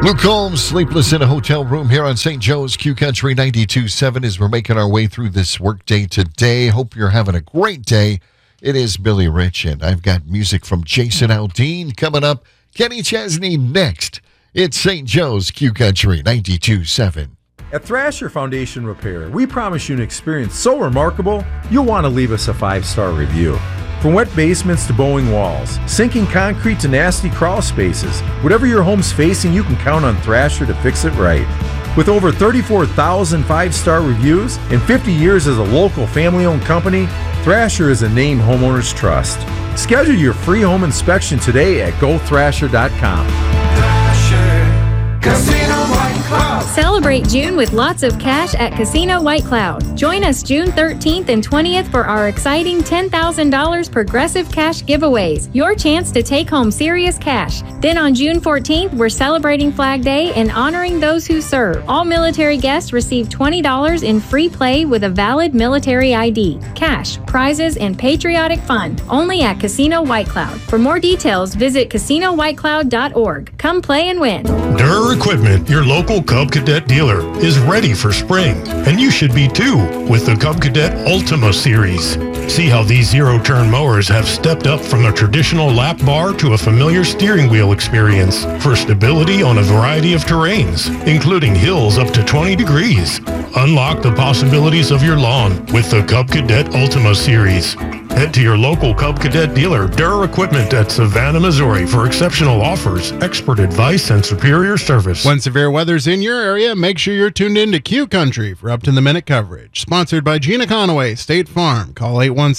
Luke Combs, sleepless in a hotel room here on St. Joe's Q Country 92.7 as we're making our way through this workday today. Hope you're having a great day. It is Billy Rich, and I've got music from Jason Aldean coming up. Kenny Chesney next. It's St. Joe's Q Country 92.7. At Thrasher Foundation Repair, we promise you an experience so remarkable, you'll want to leave us a 5-star review. From wet basements to bowing walls, sinking concrete to nasty crawl spaces, whatever your home's facing, you can count on Thrasher to fix it right. With over 34,000 5-star reviews and 50 years as a local family-owned company, Thrasher is a name homeowners trust. Schedule your free home inspection today at GoThrasher.com. Thrasher, Casino White Cloud. Celebrate June with lots of cash at Casino White Cloud. Join us June 13th and 20th for our exciting $10,000 Progressive Cash giveaways. Your chance to take home serious cash. Then on June 14th, we're celebrating Flag Day and honoring those who serve. All military guests receive $20 in free play with a valid military ID, cash, prizes, and patriotic fun. Only at Casino White Cloud. For more details, visit CasinoWhiteCloud.org. Come play and win. Durr Equipment, your local Cub Cadet dealer, is ready for spring, and you should be too with the Cub Cadet Ultima series. See how these zero-turn mowers have stepped up from a traditional lap bar to a familiar steering wheel experience for stability on a variety of terrains, including hills up to 20 degrees. Unlock the possibilities of your lawn with the Cub Cadet Ultima series. Head to your local Cub Cadet dealer, Durr Equipment at Savannah, Missouri for exceptional offers, expert advice, and superior service. When severe weather's in your area, make sure you're tuned in to Q Country for up-to-the-minute coverage. Sponsored by Gina Conaway, State Farm. Call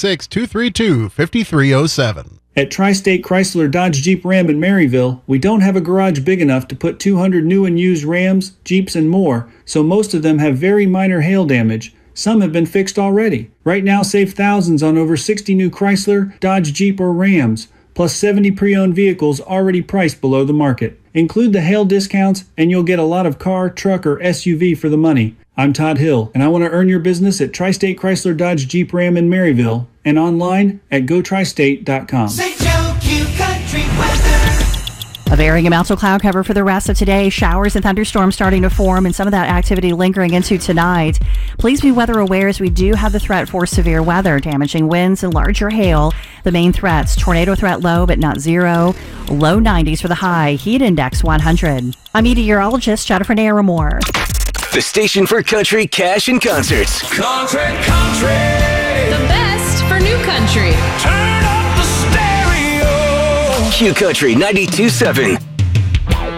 816-232-5307. At Tri-State Chrysler Dodge Jeep Ram in Maryville, we don't have a garage big enough to put 200 new and used Rams, Jeeps, and more, so most of them have very minor hail damage. Some have been fixed already. Right now, save thousands on over 60 new Chrysler, Dodge, Jeep, or Rams, plus 70 pre-owned vehicles already priced below the market. Include the hail discounts, and you'll get a lot of car, truck, or SUV for the money. I'm Todd Hill, and I want to earn your business at Tri-State Chrysler Dodge Jeep Ram in Maryville and online at GoTriState.com. St. Joe Q Country weather. A varying amounts of cloud cover for the rest of today. Showers and thunderstorms starting to form, and some of that activity lingering into tonight. Please be weather aware as we do have the threat for severe weather, damaging winds and larger hail. The main threats: tornado threat low but not zero. Low 90s for the high. Heat index 100. I'm meteorologist Jennifer Naramore. The station for country, cash, and concerts. Country. The best for new country. Turn up the stereo. Q Country 92.7.